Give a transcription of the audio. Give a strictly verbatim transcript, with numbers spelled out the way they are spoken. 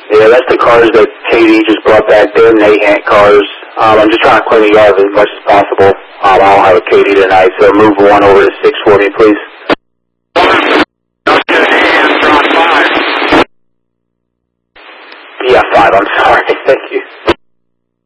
Yeah, that's the cars that Katie just brought back there, Nahant cars. Um, I'm just trying to clean the yard as much as possible. Um, I don't have a Katie tonight, so move one over to six for me, please. Yeah, five, I'm sorry. Thank you.